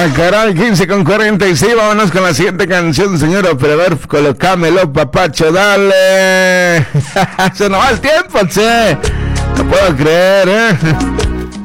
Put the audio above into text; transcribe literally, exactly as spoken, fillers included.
Ah, caray, quince con cuarenta y seis, vámonos con la siguiente canción, señor operador, colocámelo, papacho, dale. Se nos va el tiempo, che. No puedo creer, eh.